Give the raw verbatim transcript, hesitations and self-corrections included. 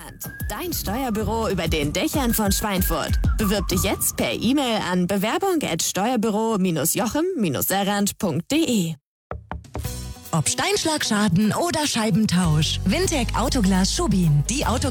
Serrand. Dein Steuerbüro über den Dächern von Schweinfurt. Bewirb dich jetzt per E-Mail an bewerbung at steuerbüro jochem serrand punkt de. Ob Steinschlagschaden oder Scheibentausch. Wintec Autoglas Schubin. Die Auto